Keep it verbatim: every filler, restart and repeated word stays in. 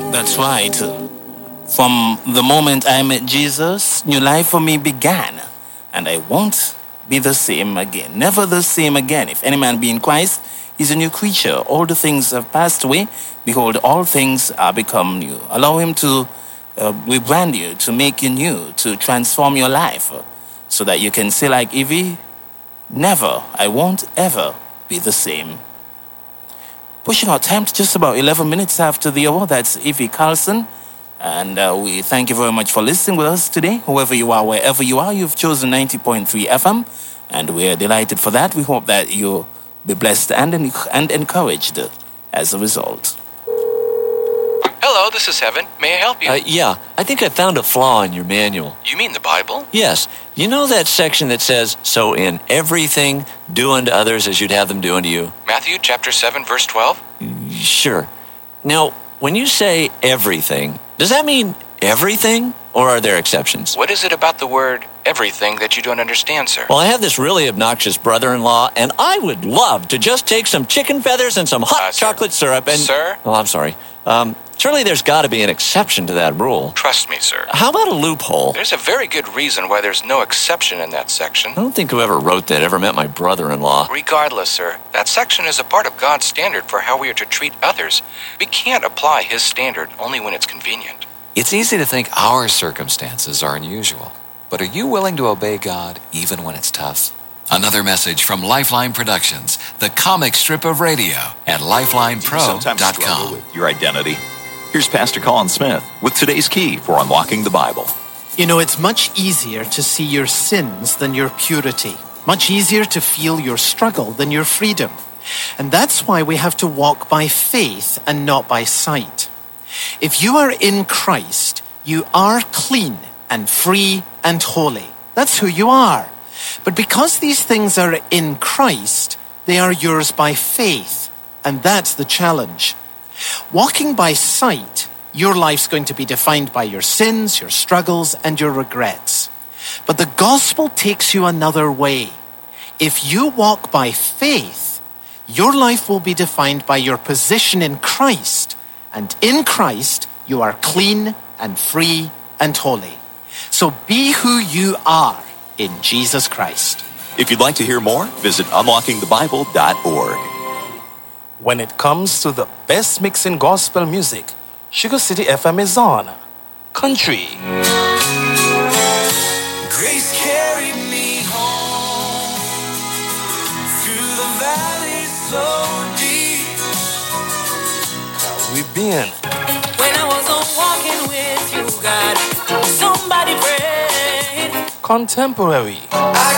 That's right. From the moment I met Jesus, new life for me began, and I won't be the same again. Never the same again. If any man be in Christ, he's a new creature. All the things have passed away. Behold, all things are become new. Allow him to uh, rebrand you, to make you new, to transform your life, uh, so that you can say like Evie, never, I won't ever be the same. Pushing our time to just about eleven minutes after the hour. That's Evie Carlson. And uh, we thank you very much for listening with us today. Whoever you are, wherever you are, you've chosen ninety point three F M. And we're delighted for that. We hope that you'll be blessed and, and encouraged as a result. Hello, this is Heaven. May I help you? Uh, yeah, I think I found a flaw in your manual. You mean the Bible? Yes. You know that section that says, so in everything, do unto others as you'd have them do unto you? Matthew chapter seven, verse twelve? Sure. Now, when you say everything, does that mean everything, or are there exceptions? What is it about the word everything that you don't understand, sir? Well, I have this really obnoxious brother-in-law, and I would love to just take some chicken feathers and some hot Uh, sir. chocolate syrup and... Sir? Oh, I'm sorry. Um, surely there's got to be an exception to that rule. Trust me, sir. How about a loophole? There's a very good reason why there's no exception in that section. I don't think whoever wrote that ever met my brother-in-law. Regardless, sir, that section is a part of God's standard for how we are to treat others. We can't apply His standard only when it's convenient. It's easy to think our circumstances are unusual, but are you willing to obey God even when it's tough? Another message from Lifeline Productions, the comic strip of radio at lifeline pro dot com. Sometimes struggle with your identity. Here's Pastor Colin Smith with today's key for unlocking the Bible. You know, it's much easier to see your sins than your purity. Much easier to feel your struggle than your freedom. And that's why we have to walk by faith and not by sight. If you are in Christ, you are clean and free and holy. That's who you are. But because these things are in Christ, they are yours by faith. And that's the challenge. Walking by sight, your life's going to be defined by your sins, your struggles, and your regrets. But the gospel takes you another way. If you walk by faith, your life will be defined by your position in Christ. And in Christ, you are clean and free and holy. So be who you are in Jesus Christ. If you'd like to hear more, visit unlocking the bible dot org. When it comes to the best mix in gospel music, Sugar City F M is on. Country. Grace carried me home through the valley so deep. How we been? When I was on walking with you, God, somebody prayed. Contemporary. I